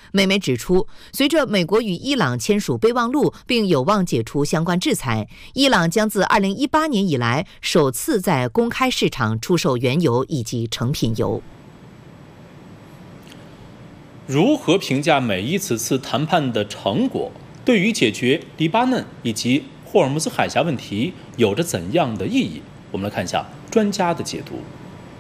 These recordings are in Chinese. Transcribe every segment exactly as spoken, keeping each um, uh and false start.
美媒指出，随着美国与伊朗签署备忘录，并有望解除相关制裁，伊朗将自二零一八年以来首次在公开市场出售原油以及成品油。 如何评价美伊此次谈判的成果？对于解决黎巴嫩以及霍尔木兹海峡问题有着怎样的意义？我们来看一下专家的解读。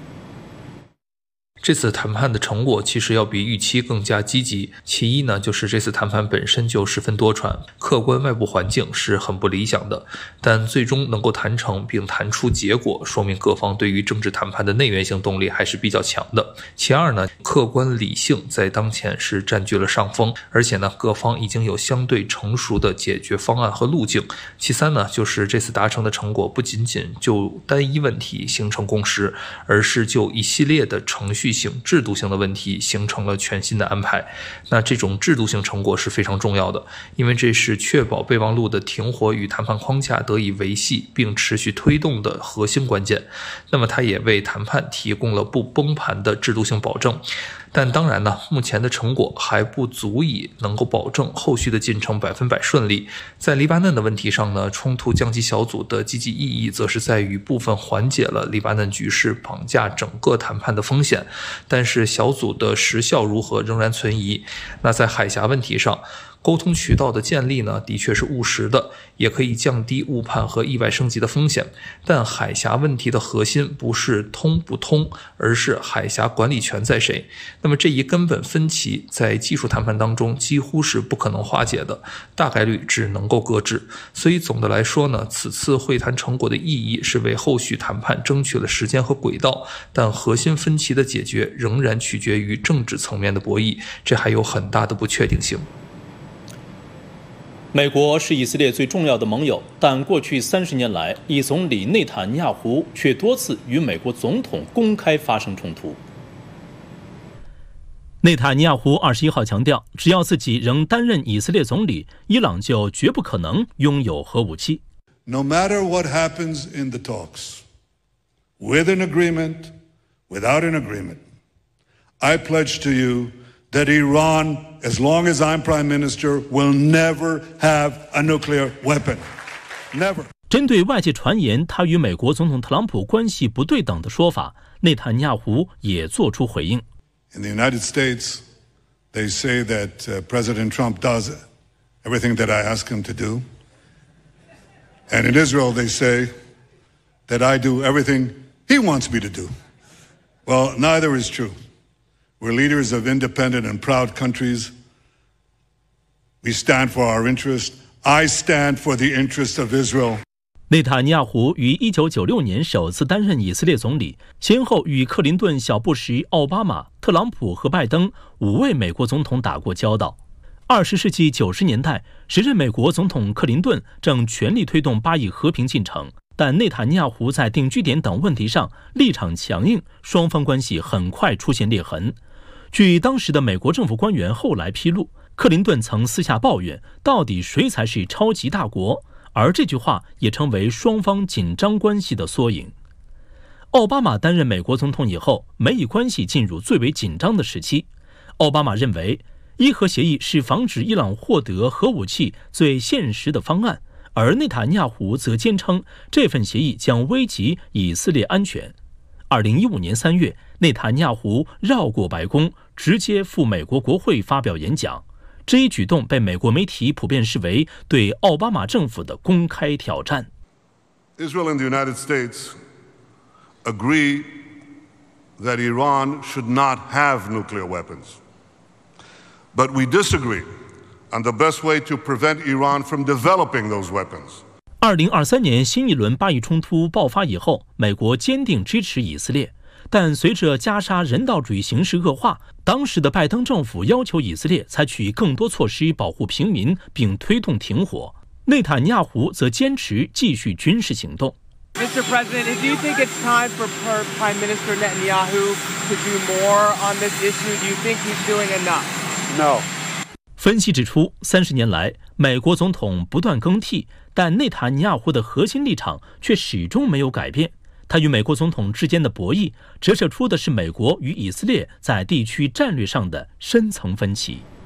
这次谈判的成果其实要比预期更加积极。其一呢，就是这次谈判本身就十分多舛，客观外部环境是很不理想的，但最终能够谈成并谈出结果，说明各方对于政治谈判的内源性动力还是比较强的。其二呢，客观理性在当前是占据了上风，而且呢，各方已经有相对成熟的解决方案和路径。其三呢，就是这次达成的成果不仅仅就单一问题形成共识，而是就一系列的程序性、制度性的问题形成了全新的安排。那这种制度性成果是非常重要的，因为这是确保备忘录的停火与谈判框架得以维系并持续推动的核心关键。那么它也为谈判提供了不崩盘的制度性保证。但当然呢，目前的成果还不足以能够保证后续的进程百分百顺利。在黎巴嫩的问题上呢，冲突降级小组的积极意义则是在于部分缓解了黎巴嫩局势绑架整个谈判的风险，但是小组的实效如何仍然存疑。那在海峡问题上，沟通渠道的建立呢，的确是务实的，也可以降低误判和意外升级的风险。但海峡问题的核心不是通不通，而是海峡管理权在谁。那么这一根本分歧在技术谈判当中几乎是不可能化解的，大概率只能够搁置。所以总的来说呢，此次会谈成果的意义是为后续谈判争取了时间和轨道，但核心分歧的解决仍然取决于政治层面的博弈，这还有很大的不确定性。 美国是以色列最重要的盟友，但过去三十年来，以总理内塔尼亚胡却多次与美国总统公开发生冲突。 内塔尼亚胡二十一号强调，只要自己仍担任以色列总理，伊朗就绝不可能拥有核武器。 No matter what happens in the talks, with an agreement, without an agreement, I pledge to you that Iran, as long as I'm Prime Minister, will never have a nuclear weapon. Never. 针对外界传言他与美国总统特朗普关系不对等的说法，内塔尼亚胡也做出回应。 In the United States, they say that uh, President Trump does everything that I ask him to do. And in Israel, they say that I do everything he wants me to do. Well, neither is true. We're leaders of independent and proud countries. We stand for our interest. I stand for the interest of Israel. 内塔尼亚胡于一九九六年首次担任以色列总理，先后与克林顿、小布什、奥巴马、特朗普和拜登五位美国总统打过交道。二十世纪九十年代，时任美国总统克林顿正全力推动巴以和平进程，但内塔尼亚胡在定居点等问题上立场强硬，双方关系很快出现裂痕。据当时的美国政府官员后来披露，克林顿曾私下抱怨，到底谁才是超级大国？而这句话也成为双方紧张关系的缩影。奥巴马担任美国总统以后，美以关系进入最为紧张的时期。奥巴马认为，伊核协议是防止伊朗获得核武器最现实的方案，而内塔尼亚胡则坚称这份协议将危及以色列安全。二零一五年三月，内塔尼亚胡绕过白宫，直接赴美国国会发表演讲。这一举动被美国媒体普遍视为对奥巴马政府的公开挑战。 Israel and the United States agree that Iran should not have nuclear weapons. But we disagree on the best way to prevent Iran from developing those weapons. 二零二三年新一轮巴以冲突爆发以后，美国坚定支持以色列。但随着加沙人道主义形势恶化，当时的拜登政府要求以色列采取更多措施保护平民，并推动停火。内塔尼亚胡则坚持继续军事行动。 Mister President, do you think it's time for Prime Minister Netanyahu to do more on this issue? Do you think he's doing enough? No. 分析指出，三十年来，美国总统不断更替，但内塔尼亚胡的核心立场却始终没有改变。他与美国总统之间的博弈，折射出的是美国与以色列在地区战略上的深层分歧。